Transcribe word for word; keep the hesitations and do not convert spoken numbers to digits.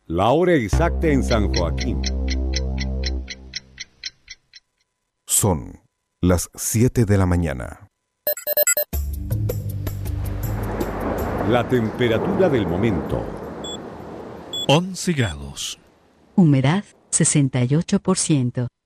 La hora exacta en San Joaquín. Son las siete de la mañana. La temperatura del momento. once grados. Humedad sesenta y ocho por ciento.